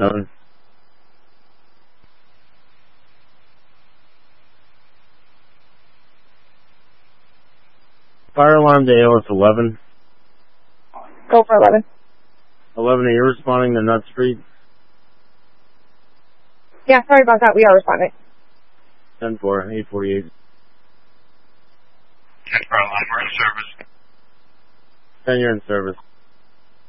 7. Fire alarm to AOS 11. Go for 11. 11, are you responding to Nut Street? Yeah, sorry about that. We are responding. 10-4, 848. 10 Fire alarm, we're in service. 10, you're in service.